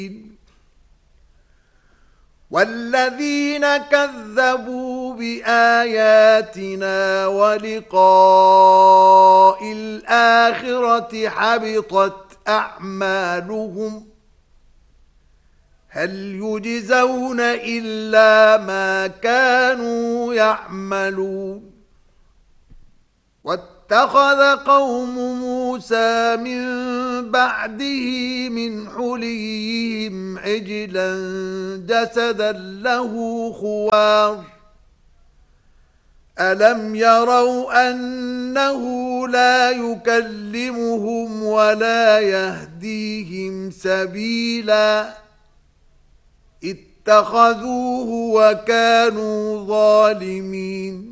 والذين كذبوا بآياتنا ولقاء الآخرة حبطت أعمالهم هل يجزون إلا ما كانوا يعملون واتخذ قوم موسى من بعده من حليهم عجلا جسدا له خوار ألم يروا أنه لا يكلمهم ولا يهديهم سبيلا اتخذوه وكانوا ظالمين